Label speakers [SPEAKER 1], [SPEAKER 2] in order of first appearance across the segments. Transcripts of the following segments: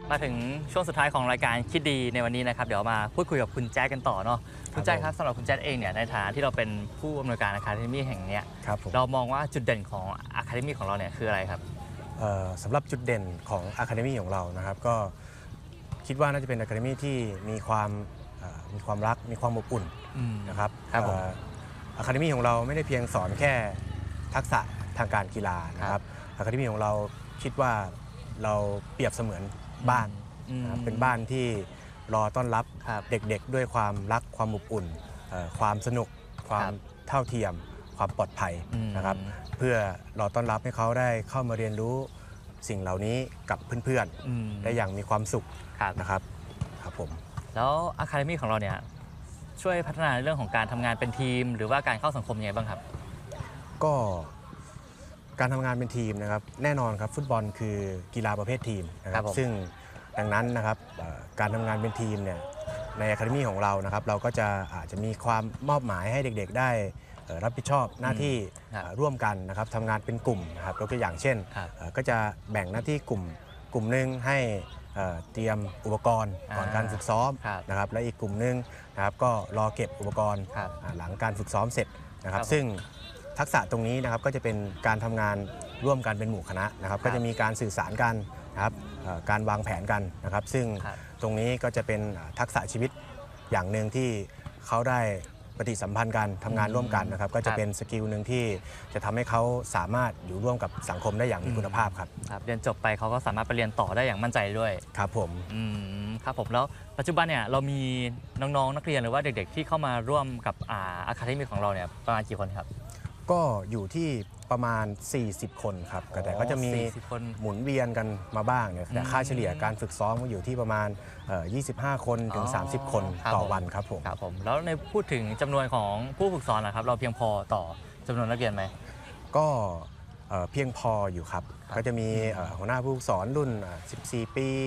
[SPEAKER 1] มาถึงช่วงสุดท้ายของรายการคิดดีในวันนี้นะครับเดี๋ยวมาพูดคุยกับคุณแจ๊คกันต่อเนาะคุณแจ๊คครับสำหรับคุณแจ๊คเองเนี่ยในฐานะที่เราเป็นผู้อำนวยการอะคาเดมี่แห่งเนี้ยเรามองว่าจุดเด่นของอะคาเดมี่ของเราเนี่ยคืออะไรครับ
[SPEAKER 2] สำหรับจุดเด่นของ Academy ของเรานะครับก็คิดว่าน่าจะเป็น Academy ที่มีความรักมีความอบอุ่นนะครับAcademy ของเราไม่ได้เพียงสอนแค่ทักษะทางการกีฬานะครับAcademy ของเราคิดว่าเราเปรียบเสมือนบ้านเป็นบ้านที่รอต้อนรับเด็กๆด้วยความรักความอบอุ่นความสนุกความเท่าเทียมความปลอดภัยนะครับเพื่อรอต้อนรับให้เขาได้เข้ามาเรียนรู้สิ่งเหล่านี้กับเพื่อนๆได้อย่างมีความสุขนะครับผม
[SPEAKER 1] แล้วอะคาเดมี่ของเราเนี่ยช่วยพัฒนาในเรื่องของการทำงานเป็นทีมหรือว่าการเข้าสังคมยังไงบ้างครับ
[SPEAKER 2] ก็การทำงานเป็นทีมนะครับแน่นอนครับฟุตบอลคือกีฬาประเภททีมนะครับซึ่งดังนั้นนะครับการทำงานเป็นทีมเนี่ยในอะคาเดมี่ของเรานะครับเราก็อาจจะมีความมอบหมายให้เด็กๆได้รับผิดชอบหน้าที่ร่วมกันนะครับทำงานเป็นกลุ่มนะครับยกตัวอย่างเช่นก็จะแบ่งหน้าที่กลุ่มหนึ่งให้เตรียมอุปกรณ์ก่อนการฝึกซ้อมนะครับและอีกกลุ่มหนึ่งนะครับก็รอเก็บอุปกรณ์หลังการฝึกซ้อมเสร็จนะครับซึ่งทักษะตรงนี้นะครับก็จะเป็นการทำงานร่วมกันเป็นหมู่คณะนะครับก็จะมีการสื่อสารกันนะครับการวางแผนกันนะครับซึ่งตรงนี้ก็จะเป็นทักษะชีวิตอย่างหนึ่งที่เขาได้ปฏิสัมพันธ์กันทำงานร่วมกันนะครับก็จะเป็นสกิลหนึ่งที่จะทำให้เขาสามารถอยู่ร่วมกับสังคมได้อย่างมีคุณภาพครับ
[SPEAKER 1] เรียนจบไปเขาก็สามารถไปเรียนต่อได้อย่างมั่นใจด้วย
[SPEAKER 2] ครับผม
[SPEAKER 1] ครับผมแล้วปัจจุบันเนี่ยเรามีน้องๆนักเรียนหรือว่าเด็กๆที่เข้ามาร่วมกับอะคาเดมี่ของเราเนี่ยประมาณกี่คนครับ
[SPEAKER 2] ก็อยู่ที่ประมาณ40คนครับแต่ก็จะมีหมุนเวียนกันมาบ้างเนี่ยแต่ค่าเฉลี่ยการฝึกซ้อมก็อยู่ที่ประมาณ25คนถึง30คนต่อวันครับ
[SPEAKER 1] ผมแล้วในพูดถึงจำนวนของผู้ฝึกสอนนะครับเราเพียงพอต่อจำนวนนักเรียนไหม
[SPEAKER 2] ก็เพียงพออยู่ครับก็จะมีหัวหน้าผู้ฝึกสอนรุ่น14ปี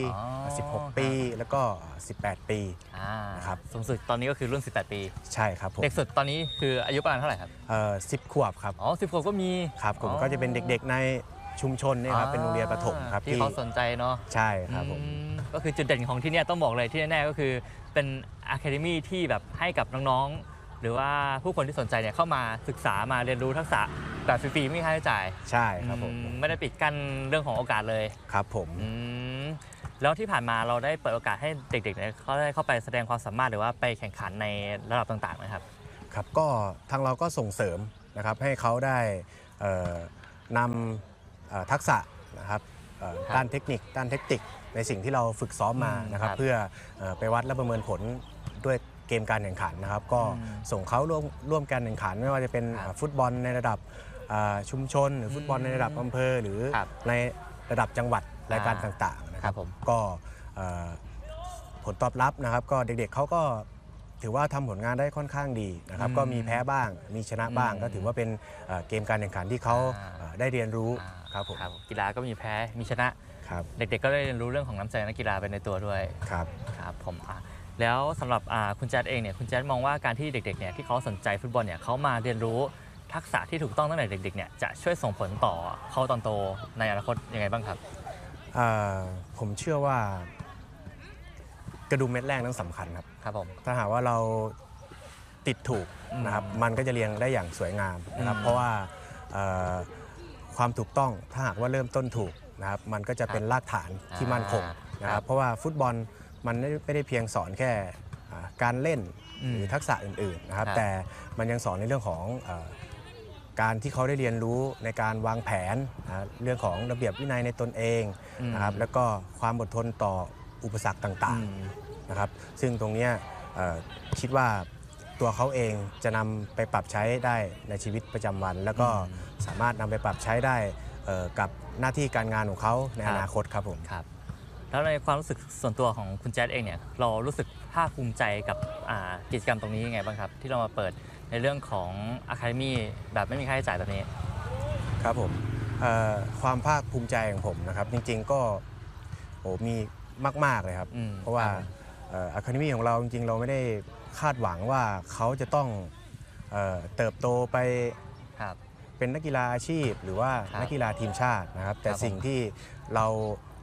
[SPEAKER 2] 16ปีแล้วก็18ปี
[SPEAKER 1] นะครับสูงสุดตอนนี้ก็คือรุ่น18ปี
[SPEAKER 2] ใช่ครับผม
[SPEAKER 1] เด็กสุดตอนนี้คืออายุประมาณเท่าไหร่ครับ
[SPEAKER 2] 10 ขวบครับ
[SPEAKER 1] 10 ขวบก็มี
[SPEAKER 2] ครับผมก็จะเป็นเด็กๆในชุมชนนี่ครับเป็นโรงเรียนประถมครับ
[SPEAKER 1] ที่เขาสนใจเนาะ
[SPEAKER 2] ใช่ครับผม
[SPEAKER 1] ก็คือจุดเด่นของที่นี่ต้องบอกเลยที่แน่ๆก็คือเป็นอะคาเดมี่ที่แบบให้กับน้องๆหรือว่าผู้คนที่สนใจเนี่ยเข้ามาศึกษามาเรียนรู้ทักษะแบบฟรีๆไม่มีค่าใช้จ่าย
[SPEAKER 2] ใช่ครับผม
[SPEAKER 1] ไม่ได้ปิดกั้นเรื่องของโอกาสเลย
[SPEAKER 2] ครับผม
[SPEAKER 1] แล้วที่ผ่านมาเราได้เปิดโอกาสให้เด็กๆเนี่ยเขาได้เข้าไปแสดงความสามารถหรือว่าไปแข่งขันในระดับต่างๆไหมครับ
[SPEAKER 2] ครับก็ทางเราก็ส่งเสริมนะครับให้เขาได้นำทักษะนะครับด้านเทคนิคด้านเทคนิคในสิ่งที่เราฝึกซ้อมมานะครับเพื่อไปวัดและประเมินผลด้วยเกมการแข่งขันนะครับก็ส่งเขาร่วมการแข่งขันไม่ว่าจะเป็นฟุตบอลในระดับชุมชนหรือฟุตบอลในระดับอำเภอหรือในระดับจังหวัดรายการต่างๆนะครับก็ผลตอบรับนะครับก็เด็กๆเขาก็ถือว่าทำผลงานได้ค่อนข้างดีนะครับก็มีแพ้บ้างมีชนะบ้างก็ถือว่าเป็นเกมการแข่งขันที่เขาได้เรียนรู้ครับผม
[SPEAKER 1] กีฬาก็มีแพ้มีชนะเด็กๆก็ได้เรียนรู้เรื่องของน้ำใจนักกีฬาไปในตัวด้วยครับผมแล้วสำหรับคุณแจ๊ดเองเนี่ยคุณแจ๊ดมองว่าการที่เด็กๆเนี่ยที่เขาสนใจฟุตบอลเนี่ยเขามาเรียนรู้ทักษะที่ถูกต้องตั้งแต่เด็กๆเนี่ยจะช่วยส่งผลต่อเขาตอนโตในอนาคตยังไงบ้างครับ
[SPEAKER 2] ผมเชื่อว่ากระดุมเม็ดแรกนั้นสำคัญครับ
[SPEAKER 1] ผม
[SPEAKER 2] ถ้าหากว่าเราติดถูกนะครับมันก็จะเรียงได้อย่างสวยงามนะครับเพราะว่าความถูกต้องถ้าหากว่าเริ่มต้นถูกนะครับมันก็จะเป็นรากฐานที่มั่นคงนะครับเพราะว่าฟุตบอลมันไม่ได้เพียงสอนแค่การเล่นหรือทักษะอื่นๆนะครับแต่มันยังสอนในเรื่องของการที่เขาได้เรียนรู้ในการวางแผนเรื่องของระเบียบวินัยในตนเองนะครับแล้วก็ความอดทนต่ออุปสรรคต่างๆนะครับซึ่งตรงนี้คิดว่าตัวเขาเองจะนำไปปรับใช้ได้ในชีวิตประจำวันแล้วก็สามารถนำไปปรับใช้ได้กับหน้าที่การงานของเขาในอนาคตครับผม
[SPEAKER 1] ครับแล้วในความรู้สึกส่วนตัวของคุณแจ๊ดเองเนี่ยเรารู้สึกภาคภูมิใจกับกิจกรรมตรงนี้ยังไงบ้างครับที่เรามาเปิดในเรื่องของอะคาเดมี่แบบไม่มีค่าใช้จ่ายแบบนี้
[SPEAKER 2] ครับผมความภาคภูมิใจของผมนะครับจริงๆก็มีมากๆเลยครับเพราะว่าอะคาเดมี่ของเราจริงๆเราไม่ได้คาดหวังว่าเขาจะต้องเติบโตไปเป็นนักกีฬาอาชีพหรือว่านักกีฬาทีมชาตินะครับแต่สิ่งที่เรา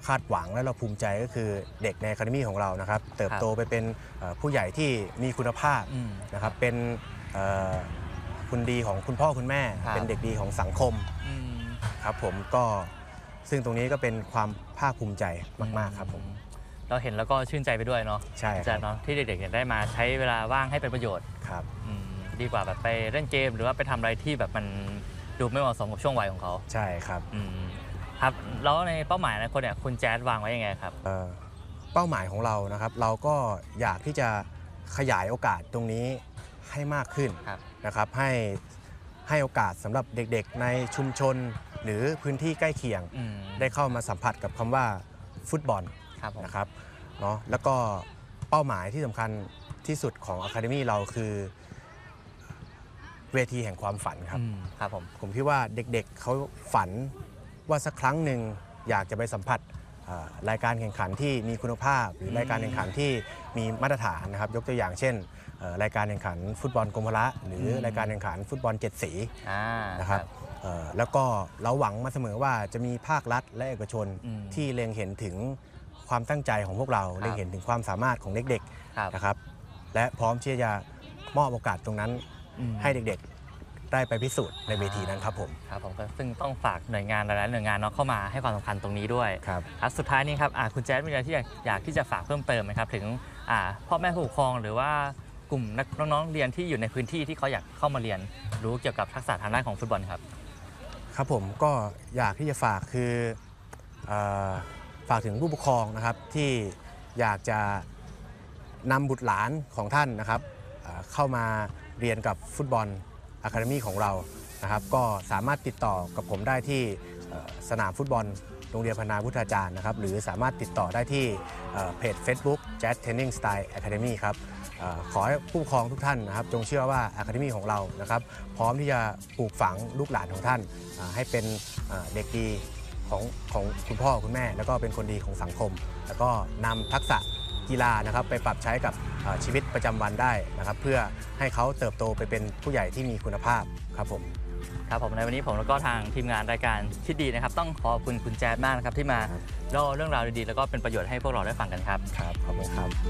[SPEAKER 2] คาดหวังและเราภูมิใจก็คือเด็กในอะคาเดมี่ของเรานะครับเติบโตไปเป็นผู้ใหญ่ที่มีคุณภาพนะครับเป็นคุณดีของคุณพ่อคุณแม่เป็นเด็กดีของสังคมครับผมก็ซึ่งตรงนี้ก็เป็นความภาคภูมิใจมากๆครับผม
[SPEAKER 1] เราเห็นแล้วก็ชื่นใจไปด้วยเนาะ
[SPEAKER 2] ใช่ครับ
[SPEAKER 1] เนาะที่เด็กๆได้มาใช้เวลาว่างให้เป็นประโยชน์
[SPEAKER 2] ครับ
[SPEAKER 1] ดีกว่าแบบไปเล่นเกมหรือว่าไปทำอะไรที่แบบมันดูไม่เหมาะสมกับช่วงวัยของเขา
[SPEAKER 2] ใช่ครับ
[SPEAKER 1] ครับแล้วในเป้าหมายอนาคตเนี่ยคุณแจ๊ดวางไว้ยังไงครับ
[SPEAKER 2] เป้าหมายของเรานะครับเราก็อยากที่จะขยายโอกาสตรงนี้ให้มากขึ้นนะครับให้โอกาสสำหรับเด็กๆในชุมชนหรือพื้นที่ใกล้เคียงได้เข้ามาสัมผัสกับคำว่าฟุตบอลนะครับเนาะแล้วก็เป้าหมายที่สำคัญที่สุดของ Academy เราคือเวทีแห่งความฝันครับผมคิดว่าเด็กๆเขาฝันว่าสักครั้งหนึ่งอยากจะไปสัมผัสรายการแข่งขันที่มีคุณภาพหรือรายการแข่งขันที่มีมาตรฐานนะครับยกตัวอย่างเช่นรายการแข่งขันฟุตบอลกรมพละหรือรายการแข่งขันฟุตบอล7สีนะครับแล้วก็เราหวังมาเสมอว่าจะมีภาครัฐและเอกชนที่เล็งเห็นถึงความตั้งใจของพวกเราเล็งเห็นถึงความสามารถของเด็กๆนะครับและพร้อมที่จะมอบโอกาสตรงนั้นให้เด็กๆได้ไปพิสูจน์ในเวทีนั้นครับผม
[SPEAKER 1] ซึ่งต้องฝากหน่วยงานหลายๆหน่วยงานเนาะเข้ามาให้ความสำคัญตรงนี้ด้วย
[SPEAKER 2] ครับ
[SPEAKER 1] สุดท้ายนี้ครับคุณแจ๊ดมีอะไรที่อยากที่จะฝากเพิ่มเติมไหมครับถึงพ่อแม่ผู้ปกครองหรือว่ากลุ่มน้องๆเรียนที่อยู่ในพื้นที่ที่เขาอยากเข้ามาเรียนรู้เกี่ยวกับทักษะทางด้านของฟุตบอลครับ
[SPEAKER 2] ครับผมก็อยากที่จะฝากคือฝากถึงผู้ปกครองนะครับที่อยากจะนำบุตรหลานของท่านนะครับเข้ามาเรียนกับฟุตบอลอะคาเดมี่ของเรานะครับก็สามารถติดต่อกับผมได้ที่สนามฟุตบอลโรงเรียนพนาวุฒาจารย์นะครับหรือสามารถติดต่อได้ที่เพจ Facebook Jazz Training Style Academy ครับขอให้ผู้ปกครองทุกท่านนะครับจงเชื่อว่า Academy ของเรานะครับพร้อมที่จะปลูกฝังลูกหลานของท่านให้เป็นเด็กดีของคุณพ่อคุณแม่แล้วก็เป็นคนดีของสังคมแล้วก็นำทักษะกีฬานะครับไปปรับใช้กับชีวิตประจำวันได้นะครับเพื่อให้เขาเติบโตไปเป็นผู้ใหญ่ที่มีคุณภาพครับผม
[SPEAKER 1] ในวันนี้ผมแล้วก็ทางทีมงานรายการคิดดีนะครับต้องขอบคุณคุณแจ๊ดมากนะครับที่มาเล่าเรื่องราวดีๆแล้วก็เป็นประโยชน์ให้พวกเราได้ฟังกันครับ
[SPEAKER 2] ขอบคุณครับ